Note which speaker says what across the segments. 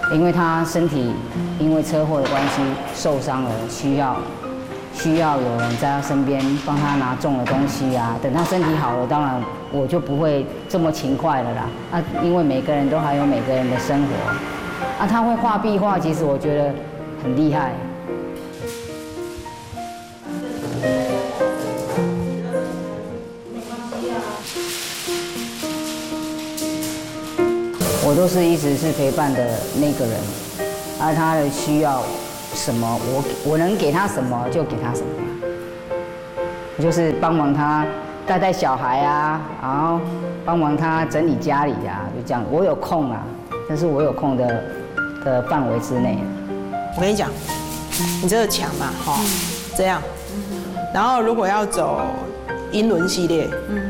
Speaker 1: 因为他身体因为车祸的关系受伤了，需要有人在他身边帮他拿重的东西啊。等他身体好了，当然我就不会这么勤快了啦。啊，因为每个人都还有每个人的生活。啊，他会画壁画，其实我觉得很厉害。我都是一直是陪伴的那个人，而他的需要什么，我能给他什么就给他什么，就是帮忙他带小孩啊，然后帮忙他整理家里啊，就这样。我有空啊，但是我有空的范围之内。
Speaker 2: 我跟你讲，你这个墙嘛，哈，这样，然后如果要走英伦系列，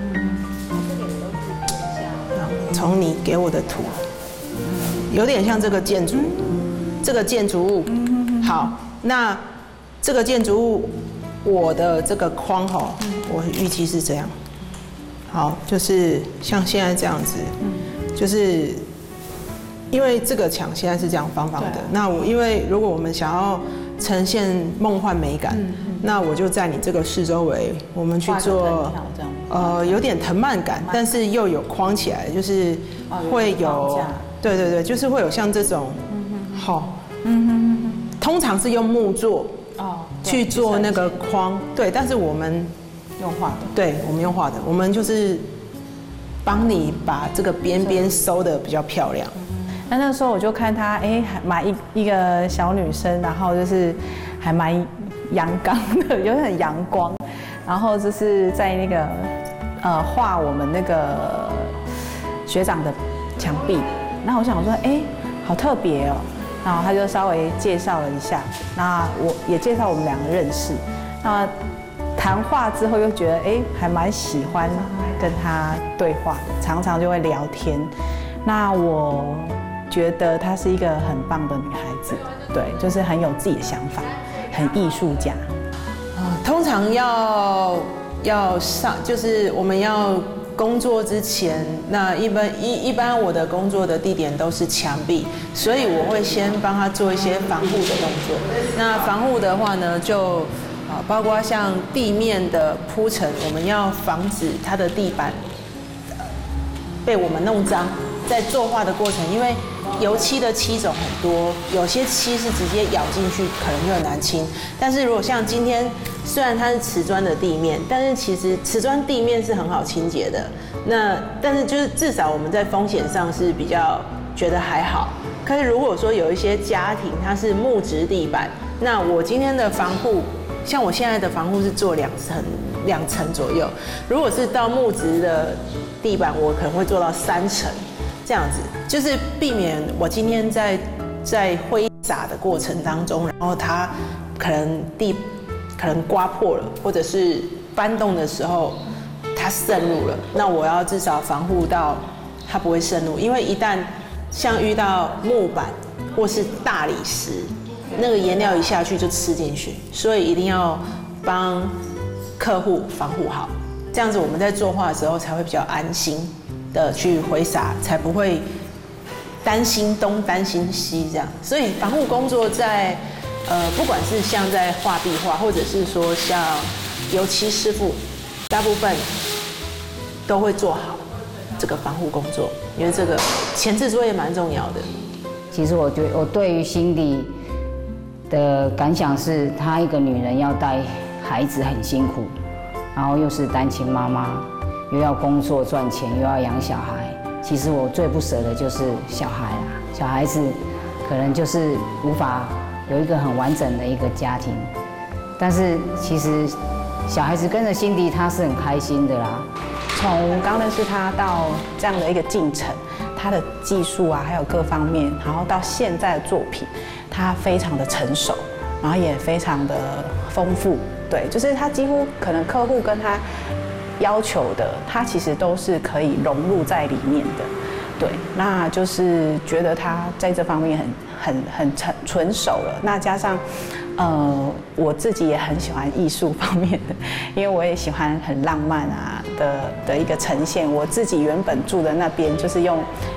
Speaker 2: 从你给我的图。有点像这个建筑，这个建筑物，好，那这个建筑物，我的这个框哈，我预计是这样，好，就是像现在这样子，就是因为这个墙现在是这样方方的，那因为如果我们想要呈现梦幻美感，那我就在你这个四周围，我们去做，有点藤蔓感，但是又有框起来，就是会有。对对对，就是会有像这种，好，通常是用木做去做那个框，对，但是我们
Speaker 3: 用画的，
Speaker 2: 对，我们用画的，我们就是帮你把这个边边收的比较漂亮。
Speaker 3: 那时候我就看她，买一个小女生，然后就是还蛮阳刚的，有点很阳光，然后就是在那个画我们那个学长的墙壁。那我想说，好特别哦。然后他就稍微介绍了一下，那我也介绍我们两个认识。那谈话之后又觉得，还蛮喜欢跟他对话，常常就会聊天。那我觉得她是一个很棒的女孩子，对，就是很有自己的想法，很艺术家。
Speaker 2: 通常要上，就是我们要。工作之前，那一般我的工作的地点都是墙壁，所以我会先帮他做一些防护的动作。那防护的话呢，就包括像地面的铺陈，我们要防止它的地板被我们弄脏。在作画的过程，因为油漆的漆种很多，有些漆是直接咬进去，可能就很难清。但是如果像今天，虽然它是瓷砖的地面，但是其实瓷砖地面是很好清洁的。但是就是至少我们在风险上是比较觉得还好。可是如果说有一些家庭它是木质地板，那我今天的防护，像我现在的防护是做2层左右。如果是到木质的地板，我可能会做到3层。这样子就是避免我今天在挥洒的过程当中，然后它可能刮破了，或者是搬动的时候它渗入了。那我要至少防护到它不会渗入，因为一旦像遇到木板或是大理石，那个颜料一下去就吃进去，所以一定要帮客户防护好，这样子我们在作画的时候才会比较安心的去挥洒，才不会担心东担心西这样。所以防护工作在不管是像在画壁画，或者是说像油漆师傅，大部分都会做好这个防护工作，因为这个前置作业蛮重要的。
Speaker 1: 其实我对于辛迪的感想是，她一个女人要带孩子很辛苦，然后又是单亲妈妈。又要工作赚钱，又要养小孩。其实我最不舍的就是小孩啦，小孩子可能就是无法有一个很完整的一个家庭。但是其实小孩子跟着辛迪，他是很开心的啦。
Speaker 3: 从刚认识他到这样的一个进程，他的技术啊，还有各方面，然后到现在的作品，他非常的成熟，然后也非常的丰富。对，就是他几乎可能客户跟他要求的，他其实都是可以融入在里面的。对，那就是觉得他在这方面很纯熟了。那加上，我自己也很喜欢艺术方面的，因为我也喜欢很浪漫啊的一个呈现。我自己原本住的那边就是用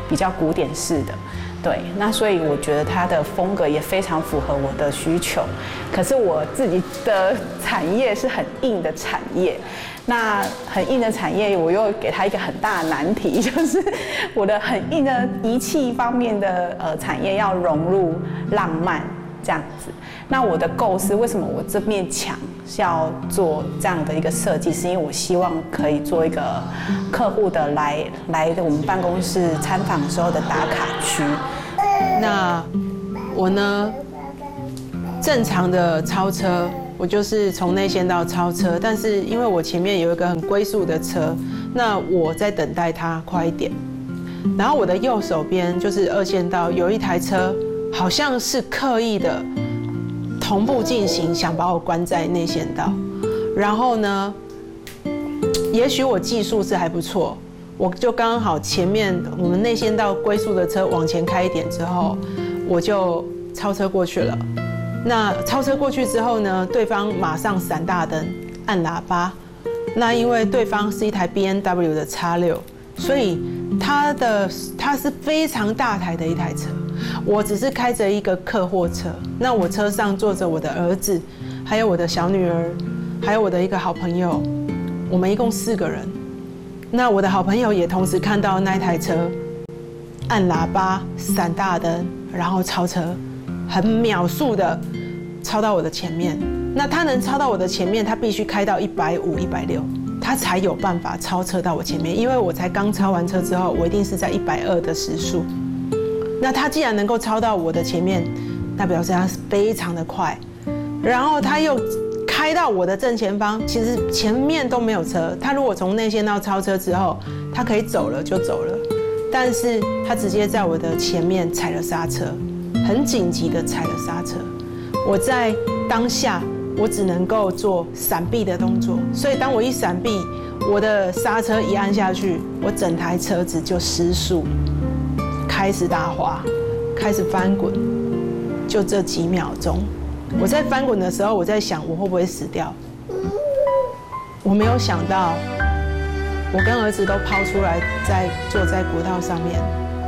Speaker 3: 比较古典式的。对，那所以我觉得它的风格也非常符合我的需求。可是我自己的产业是很硬的产业，那很硬的产业，我又给它一个很大的难题，就是我的很硬的仪器方面的产业要融入浪漫这样子。那我的构思，为什么我这面墙是要做这样的一个设计？是因为我希望可以做一个客户的来我们办公室参访的时候的打卡区。
Speaker 2: 那我呢，正常的超车，我就是从内线道超车，但是因为我前面有一个很龟速的车，那我在等待它快一点。然后我的右手边就是二线道，有一台车好像是刻意的同步进行，想把我关在内线道。然后呢，也许我技术是还不错，我就刚好前面我们内线道龟速的车往前开一点之后，我就超车过去了。那超车过去之后呢，对方马上闪大灯按喇叭。那因为对方是一台 BMW 的 X6， 所以它是非常大台的一台车。我只是开着一个客货车，那我车上坐着我的儿子，还有我的小女儿，还有我的一个好朋友，我们一共4个人。那我的好朋友也同时看到那台车按喇叭、闪大灯，然后超车，很秒速的超到我的前面。那他能超到我的前面，他必须开到150、160，他才有办法超车到我前面。因为我才刚超完车之后，我一定是在120的时速。那他既然能够超到我的前面，那表示他非常的快。然后他又开到我的正前方，其实前面都没有车。他如果从内线道超车之后，他可以走了就走了，但是他直接在我的前面踩了刹车，很紧急的踩了刹车。我在当下，我只能够做闪避的动作，所以当我一闪避，我的刹车一按下去，我整台车子就失速，开始打滑，开始翻滚，就这几秒钟。我在翻滚的时候，我在想我会不会死掉。我没有想到，我跟儿子都抛出来，坐在国道上面。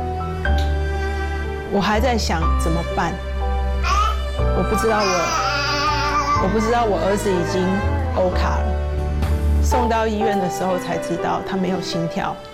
Speaker 2: 我还在想怎么办。我不知道我儿子已经欧卡了。送到医院的时候才知道他没有心跳。